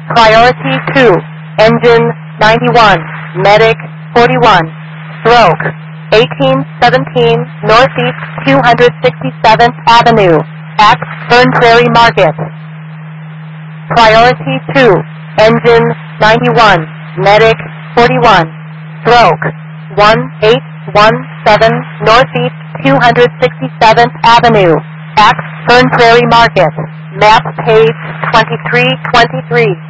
Priority 2, Engine 91, Medic 41, Stroke 1817 Northeast 267th Avenue, at Fern Prairie Market. Priority 2, Engine 91, Medic 41, Stroke 1817 Northeast 267th Avenue, at Fern Prairie Market. Map page 2323.